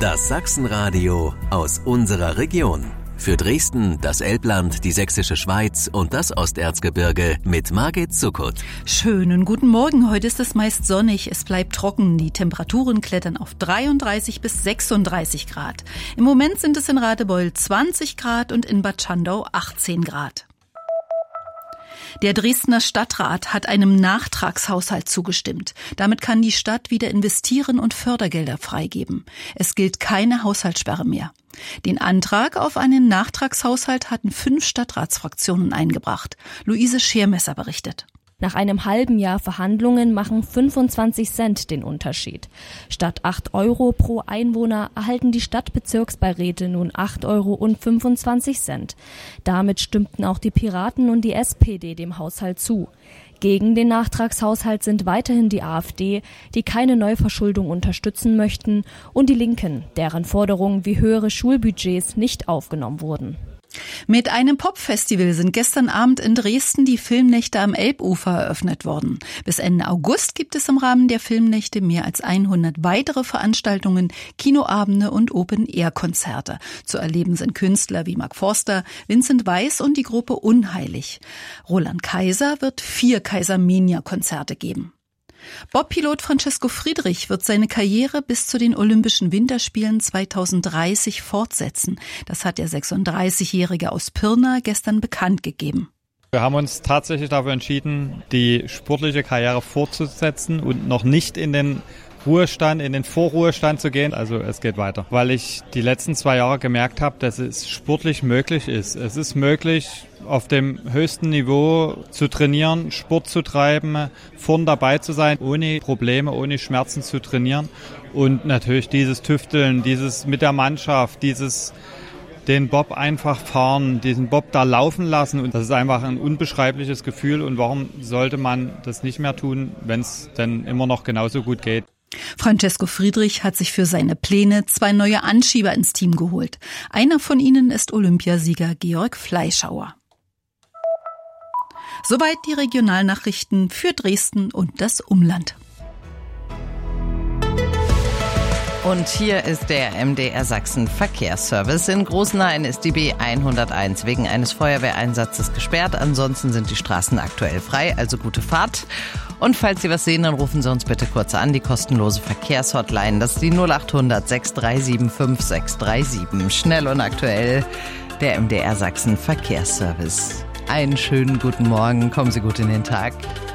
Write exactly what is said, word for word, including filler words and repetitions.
Das Sachsenradio aus unserer Region. Für Dresden, das Elbland, die Sächsische Schweiz und das Osterzgebirge mit Margit Zuckut. Schönen guten Morgen. Heute ist es meist sonnig. Es bleibt trocken. Die Temperaturen klettern auf dreiunddreißig bis sechsunddreißig Grad. Im Moment sind es in Radebeul zwanzig Grad und in Bad Schandau achtzehn Grad. Der Dresdner Stadtrat hat einem Nachtragshaushalt zugestimmt. Damit kann die Stadt wieder investieren und Fördergelder freigeben. Es gilt keine Haushaltssperre mehr. Den Antrag auf einen Nachtragshaushalt hatten fünf Stadtratsfraktionen eingebracht. Luise Schermesser berichtet. Nach einem halben Jahr Verhandlungen machen fünfundzwanzig Cent den Unterschied. Statt acht Euro pro Einwohner erhalten die Stadtbezirksbeiräte nun acht Euro und fünfundzwanzig Cent. Damit stimmten auch die Piraten und die S P D dem Haushalt zu. Gegen den Nachtragshaushalt sind weiterhin die AfD, die keine Neuverschuldung unterstützen möchten, und die Linken, deren Forderungen wie höhere Schulbudgets nicht aufgenommen wurden. Mit einem Popfestival sind gestern Abend in Dresden die Filmnächte am Elbufer eröffnet worden. Bis Ende August gibt es im Rahmen der Filmnächte mehr als hundert weitere Veranstaltungen, Kinoabende und Open-Air-Konzerte. Zu erleben sind Künstler wie Mark Forster, Vincent Weiss und die Gruppe Unheilig. Roland Kaiser wird vier Kaiser-Mania-Konzerte geben. Bobpilot Francesco Friedrich wird seine Karriere bis zu den Olympischen Winterspielen zweitausenddreißig fortsetzen. Das hat der sechsunddreißigjährige aus Pirna gestern bekannt gegeben. Wir haben uns tatsächlich dafür entschieden, die sportliche Karriere fortzusetzen und noch nicht in den Ruhestand, in den Vorruhestand zu gehen. Also es geht weiter, weil ich die letzten zwei Jahre gemerkt habe, dass es sportlich möglich ist. Es ist möglich, auf dem höchsten Niveau zu trainieren, Sport zu treiben, vorn dabei zu sein, ohne Probleme, ohne Schmerzen zu trainieren. Und natürlich dieses Tüfteln, dieses mit der Mannschaft, dieses den Bob einfach fahren, diesen Bob da laufen lassen. Und das ist einfach ein unbeschreibliches Gefühl. Und warum sollte man das nicht mehr tun, wenn es denn immer noch genauso gut geht? Francesco Friedrich hat sich für seine Pläne zwei neue Anschieber ins Team geholt. Einer von ihnen ist Olympiasieger Georg Fleischhauer. Soweit die Regionalnachrichten für Dresden und das Umland. Und hier ist der M D R Sachsen Verkehrsservice. In Großenhain ist die B hunderteins wegen eines Feuerwehreinsatzes gesperrt. Ansonsten sind die Straßen aktuell frei, also gute Fahrt. Und falls Sie was sehen, dann rufen Sie uns bitte kurz an, die kostenlose Verkehrshotline. Das ist die null achthundert sechs drei sieben fünf sechs drei sieben. Schnell und aktuell der M D R Sachsen Verkehrsservice. Einen schönen guten Morgen, kommen Sie gut in den Tag.